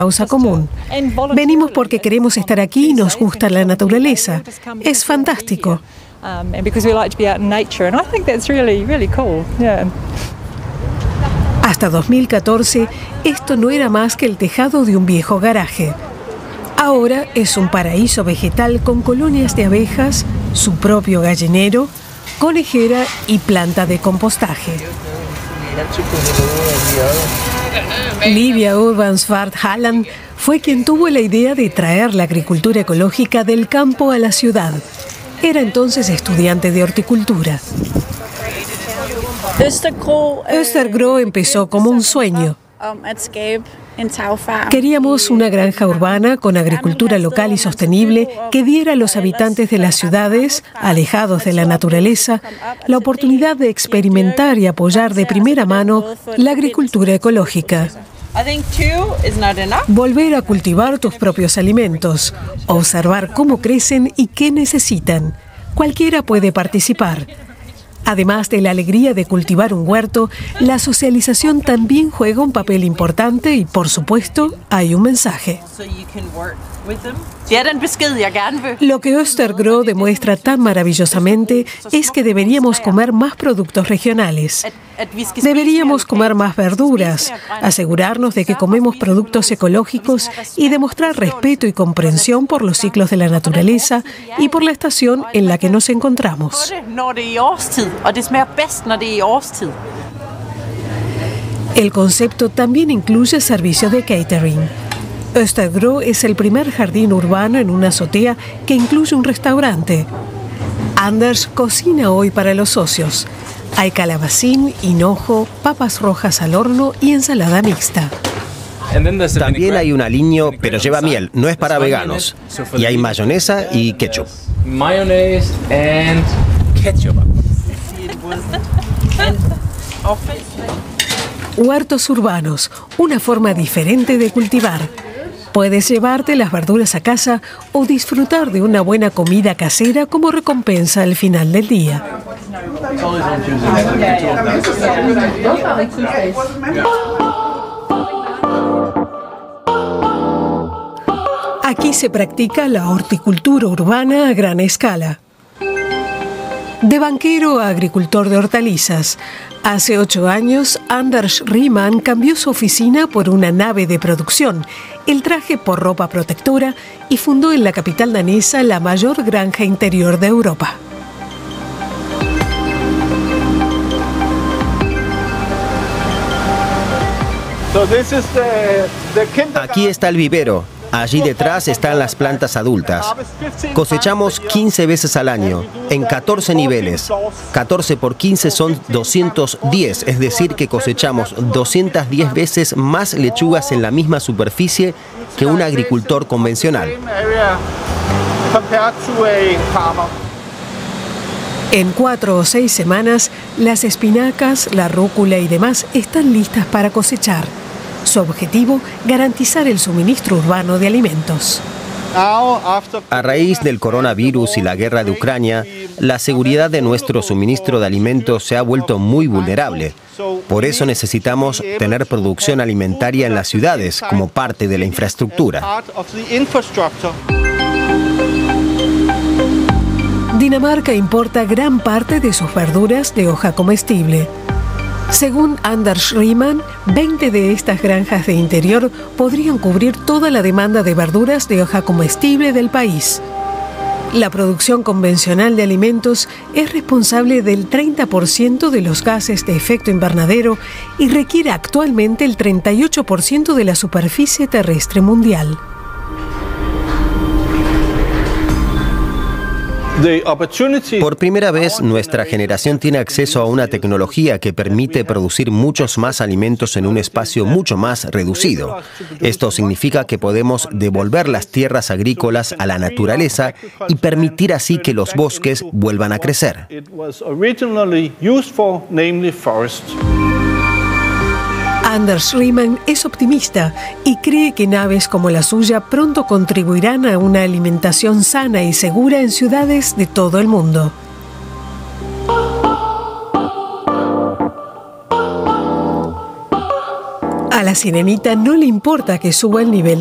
causa común. Venimos porque queremos estar aquí y nos gusta la naturaleza. Es fantástico. Hasta 2014, esto no era más que el tejado de un viejo garaje. Ahora es un paraíso vegetal con colonias de abejas, su propio gallinero, conejera y planta de compostaje. Livia Urbansvart-Halland fue quien tuvo la idea de traer la agricultura ecológica del campo a la ciudad. Era entonces estudiante de horticultura. Östergro empezó como un sueño. Queríamos una granja urbana con agricultura local y sostenible que diera a los habitantes de las ciudades, alejados de la naturaleza, la oportunidad de experimentar y apoyar de primera mano la agricultura ecológica. Volver a cultivar tus propios alimentos, observar cómo crecen y qué necesitan. Cualquiera puede participar. Además de la alegría de cultivar un huerto, la socialización también juega un papel importante y, por supuesto, hay un mensaje. Lo que Östergro demuestra tan maravillosamente es que deberíamos comer más productos regionales. Deberíamos comer más verduras, asegurarnos de que comemos productos ecológicos y demostrar respeto y comprensión por los ciclos de la naturaleza y por la estación en la que nos encontramos. El concepto también incluye servicios de catering. Östergro es el primer jardín urbano en una azotea que incluye un restaurante. Anders cocina hoy para los socios. Hay calabacín, hinojo, papas rojas al horno y ensalada mixta. También hay un aliño, pero lleva miel, no es para veganos. Y hay mayonesa y ketchup. Mayonnaise and ketchup. Huertos urbanos, una forma diferente de cultivar. Puedes llevarte las verduras a casa o disfrutar de una buena comida casera como recompensa al final del día. Aquí se practica la horticultura urbana a gran escala. De banquero a agricultor de hortalizas, hace 8 años Anders Riemann cambió su oficina por una nave de producción, el traje por ropa protectora y fundó en la capital danesa la mayor granja interior de Europa. Aquí está el vivero. Allí detrás están las plantas adultas. Cosechamos 15 veces al año, en 14 niveles. 14 por 15 son 210, es decir que cosechamos 210 veces más lechugas en la misma superficie que un agricultor convencional. En 4 o 6 semanas, las espinacas, la rúcula y demás están listas para cosechar. Su objetivo, garantizar el suministro urbano de alimentos. A raíz del coronavirus y la guerra de Ucrania, la seguridad de nuestro suministro de alimentos se ha vuelto muy vulnerable. Por eso necesitamos tener producción alimentaria en las ciudades como parte de la infraestructura. Dinamarca importa gran parte de sus verduras de hoja comestible. Según Anders Riemann, 20 de estas granjas de interior podrían cubrir toda la demanda de verduras de hoja comestible del país. La producción convencional de alimentos es responsable del 30% de los gases de efecto invernadero y requiere actualmente el 38% de la superficie terrestre mundial. Por primera vez, nuestra generación tiene acceso a una tecnología que permite producir muchos más alimentos en un espacio mucho más reducido. Esto significa que podemos devolver las tierras agrícolas a la naturaleza y permitir así que los bosques vuelvan a crecer. Anders Riemann es optimista y cree que naves como la suya pronto contribuirán a una alimentación sana y segura en ciudades de todo el mundo. A la sirenita no le importa que suba el nivel